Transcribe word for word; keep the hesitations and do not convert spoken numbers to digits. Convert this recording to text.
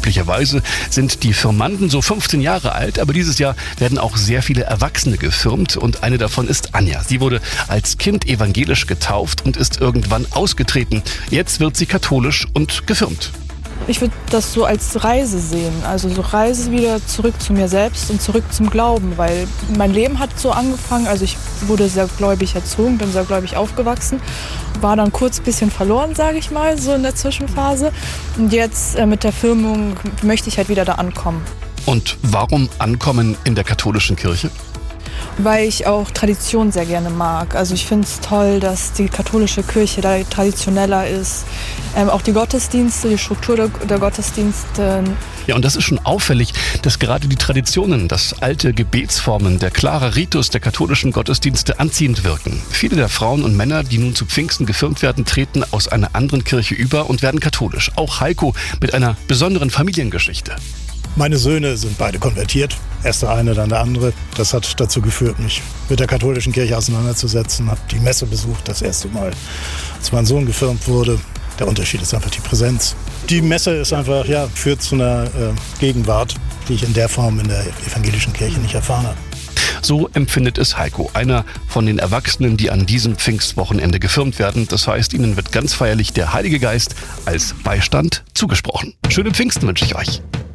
Üblicherweise sind die Firmanden so fünfzehn Jahre alt, aber dieses Jahr werden auch sehr viele Erwachsene gefirmt und eine davon ist Anja. Sie wurde als Kind evangelisch getauft und ist irgendwann ausgetreten. Jetzt wird sie katholisch und gefirmt. Ich würde das so als Reise sehen, also so Reise wieder zurück zu mir selbst und zurück zum Glauben, weil mein Leben hat so angefangen, also ich wurde sehr gläubig erzogen, bin sehr gläubig aufgewachsen, war dann kurz ein bisschen verloren, sage ich mal, so in der Zwischenphase und jetzt äh, mit der Firmung möchte ich halt wieder da ankommen. Und warum ankommen in der katholischen Kirche? Weil ich auch Tradition sehr gerne mag. Also ich finde es toll, dass die katholische Kirche da traditioneller ist. Ähm, auch die Gottesdienste, die Struktur der, der Gottesdienste. Ja, und das ist schon auffällig, dass gerade die Traditionen, das alte Gebetsformen, der klare Ritus der katholischen Gottesdienste anziehend wirken. Viele der Frauen und Männer, die nun zu Pfingsten gefirmt werden, treten aus einer anderen Kirche über und werden katholisch. Auch Heiko mit einer besonderen Familiengeschichte. Meine Söhne sind beide konvertiert, erst der eine, dann der andere. Das hat dazu geführt, mich mit der katholischen Kirche auseinanderzusetzen. Habe die Messe besucht, das erste Mal, als mein Sohn gefirmt wurde. Der Unterschied ist einfach die Präsenz. Die Messe ist einfach, ja, führt zu einer äh, Gegenwart, die ich in der Form in der evangelischen Kirche nicht erfahren habe. So empfindet es Heiko, einer von den Erwachsenen, die an diesem Pfingstwochenende gefirmt werden. Das heißt, ihnen wird ganz feierlich der Heilige Geist als Beistand zugesprochen. Schöne Pfingsten wünsche ich euch.